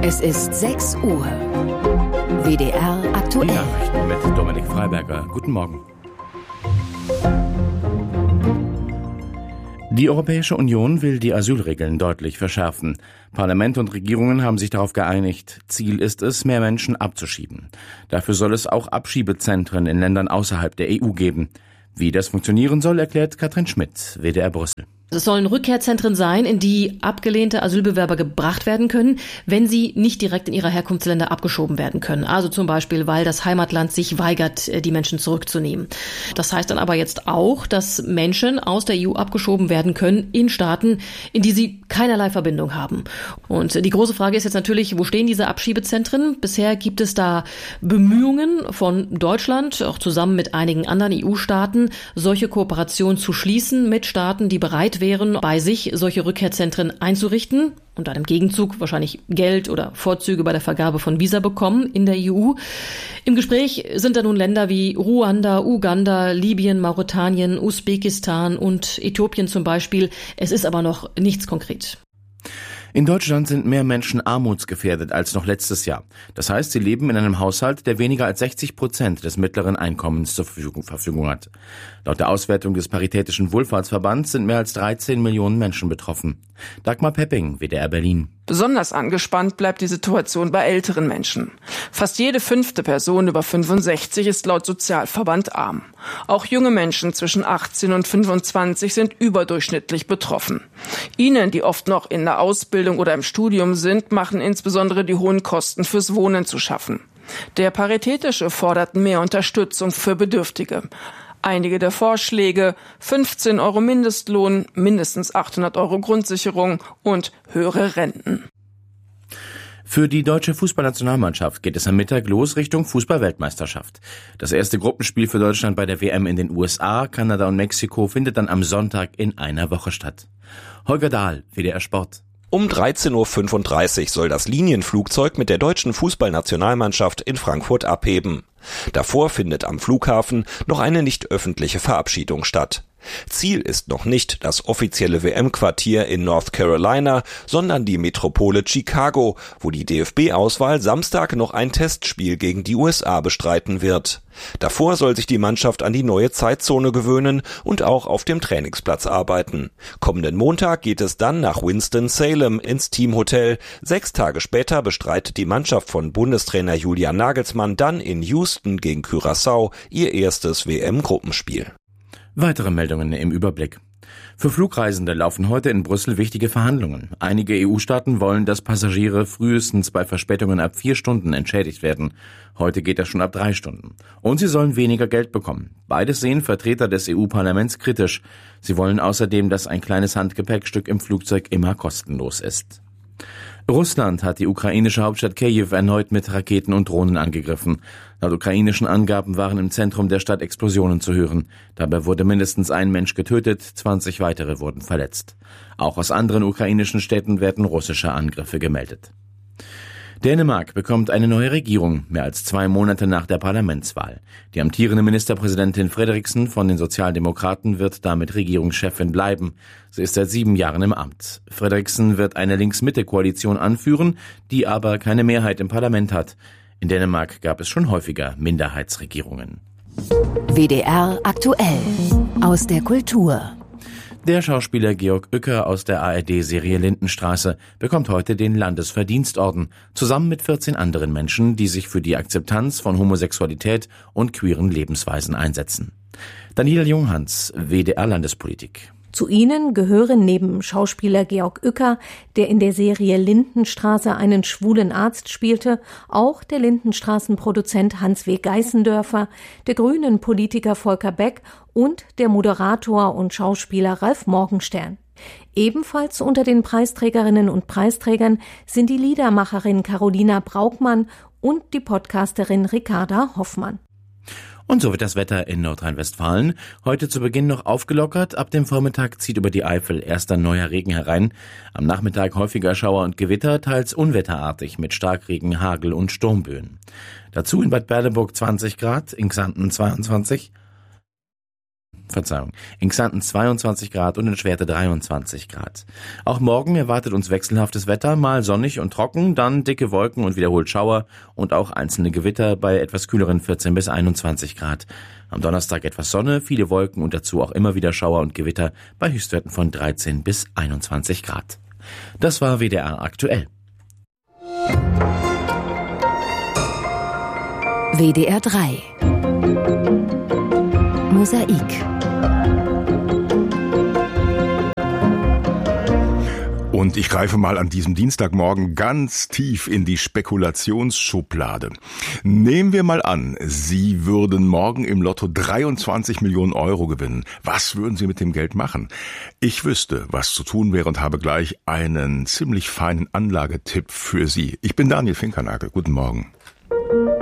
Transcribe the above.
Es ist 6 Uhr. WDR aktuell. Die Nachrichten mit Dominik Freiberger. Guten Morgen. Die Europäische Union will die Asylregeln deutlich verschärfen. Parlament und Regierungen haben sich darauf geeinigt. Ziel ist es, mehr Menschen abzuschieben. Dafür soll es auch Abschiebezentren in Ländern außerhalb der EU geben. Wie das funktionieren soll, erklärt Katrin Schmidt, WDR Brüssel. Es sollen Rückkehrzentren sein, in die abgelehnte Asylbewerber gebracht werden können, wenn sie nicht direkt in ihre Herkunftsländer abgeschoben werden können. Also zum Beispiel, weil das Heimatland sich weigert, die Menschen zurückzunehmen. Das heißt dann aber jetzt auch, dass Menschen aus der EU abgeschoben werden können in Staaten, in die sie keinerlei Verbindung haben. Und die große Frage ist jetzt natürlich, wo stehen diese Abschiebezentren? Bisher gibt es da Bemühungen von Deutschland, auch zusammen mit einigen anderen EU-Staaten, solche Kooperationen zu schließen mit Staaten, die bereit wären, bei sich solche Rückkehrzentren einzurichten und dann im Gegenzug wahrscheinlich Geld oder Vorzüge bei der Vergabe von Visa bekommen in der EU. Im Gespräch sind da nun Länder wie Ruanda, Uganda, Libyen, Mauretanien, Usbekistan und Äthiopien zum Beispiel. Es ist aber noch nichts konkret. In Deutschland sind mehr Menschen armutsgefährdet als noch letztes Jahr. Das heißt, sie leben in einem Haushalt, der weniger als 60% des mittleren Einkommens zur Verfügung hat. Laut der Auswertung des Paritätischen Wohlfahrtsverbands sind mehr als 13 Millionen Menschen betroffen. Dagmar Pepping, WDR Berlin. Besonders angespannt bleibt die Situation bei älteren Menschen. Fast jede 5. Person über 65 ist laut Sozialverband arm. Auch junge Menschen zwischen 18 und 25 sind überdurchschnittlich betroffen. Ihnen, die oft noch in der Ausbildung oder im Studium sind, machen insbesondere die hohen Kosten fürs Wohnen zu schaffen. Der Paritätische fordert mehr Unterstützung für Bedürftige. Einige der Vorschläge: 15 € Mindestlohn, mindestens 800 € Grundsicherung und höhere Renten. Für die deutsche Fußballnationalmannschaft geht es am Mittag los Richtung Fußball-Weltmeisterschaft. Das erste Gruppenspiel für Deutschland bei der WM in den USA, Kanada und Mexiko findet dann am Sonntag in einer Woche statt. Holger Dahl, WDR Sport. Um 13:35 Uhr soll das Linienflugzeug mit der deutschen Fußballnationalmannschaft in Frankfurt abheben. Davor findet am Flughafen noch eine nicht öffentliche Verabschiedung statt. Ziel ist noch nicht das offizielle WM-Quartier in North Carolina, sondern die Metropole Chicago, wo die DFB-Auswahl Samstag noch ein Testspiel gegen die USA bestreiten wird. Davor soll sich die Mannschaft an die neue Zeitzone gewöhnen und auch auf dem Trainingsplatz arbeiten. Kommenden Montag geht es dann nach Winston-Salem ins Teamhotel. 6 Tage später bestreitet die Mannschaft von Bundestrainer Julian Nagelsmann dann in Houston gegen Curaçao ihr erstes WM-Gruppenspiel. Weitere Meldungen im Überblick. Für Flugreisende laufen heute in Brüssel wichtige Verhandlungen. Einige EU-Staaten wollen, dass Passagiere frühestens bei Verspätungen ab 4 Stunden entschädigt werden. Heute geht das schon ab 3 Stunden. Und sie sollen weniger Geld bekommen. Beides sehen Vertreter des EU-Parlaments kritisch. Sie wollen außerdem, dass ein kleines Handgepäckstück im Flugzeug immer kostenlos ist. Russland hat die ukrainische Hauptstadt Kiew erneut mit Raketen und Drohnen angegriffen. Laut ukrainischen Angaben waren im Zentrum der Stadt Explosionen zu hören. Dabei wurde mindestens ein Mensch getötet, 20 weitere wurden verletzt. Auch aus anderen ukrainischen Städten werden russische Angriffe gemeldet. Dänemark bekommt eine neue Regierung, mehr als 2 Monate nach der Parlamentswahl. Die amtierende Ministerpräsidentin Frederiksen von den Sozialdemokraten wird damit Regierungschefin bleiben. Sie ist seit 7 Jahren im Amt. Frederiksen wird eine Links-Mitte-Koalition anführen, die aber keine Mehrheit im Parlament hat. In Dänemark gab es schon häufiger Minderheitsregierungen. WDR aktuell. Aus der Kultur. Der Schauspieler Georg Uecker aus der ARD-Serie Lindenstraße bekommt heute den Landesverdienstorden, zusammen mit 14 anderen Menschen, die sich für die Akzeptanz von Homosexualität und queeren Lebensweisen einsetzen. Daniela Junghans, WDR Landespolitik. Zu ihnen gehören neben Schauspieler Georg Uecker, der in der Serie Lindenstraße einen schwulen Arzt spielte, auch der Lindenstraßenproduzent Hans W. Geißendörfer, der Grünen-Politiker Volker Beck und der Moderator und Schauspieler Ralf Morgenstern. Ebenfalls unter den Preisträgerinnen und Preisträgern sind die Liedermacherin Carolina Braukmann und die Podcasterin Ricarda Hoffmann. Und so wird das Wetter in Nordrhein-Westfalen. Heute zu Beginn noch aufgelockert. Ab dem Vormittag zieht über die Eifel erst ein neuer Regen herein. Am Nachmittag häufiger Schauer und Gewitter, teils unwetterartig mit Starkregen, Hagel und Sturmböen. Dazu in Bad Berleburg 20 Grad, in Xanten 22, In Xanten 22 Grad und in Schwerte 23 Grad. Auch morgen erwartet uns wechselhaftes Wetter, mal sonnig und trocken, dann dicke Wolken und wiederholt Schauer und auch einzelne Gewitter bei etwas kühleren 14 bis 21 Grad. Am Donnerstag etwas Sonne, viele Wolken und dazu auch immer wieder Schauer und Gewitter bei Höchstwerten von 13 bis 21 Grad. Das war WDR aktuell. WDR 3 Mosaik. Und ich greife mal an diesem Dienstagmorgen ganz tief in die Spekulationsschublade. Nehmen wir mal an, Sie würden morgen im Lotto 23 Millionen Euro gewinnen. Was würden Sie mit dem Geld machen? Ich wüsste, was zu tun wäre und habe gleich einen ziemlich feinen Anlagetipp für Sie. Ich bin Daniel Finkernagel. Guten Morgen.